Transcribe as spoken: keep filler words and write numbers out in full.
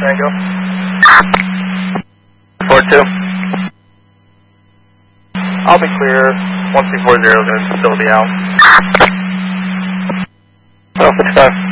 Tango. four two. I'll be clear. one two four zero is going to still be out. Oh, six five.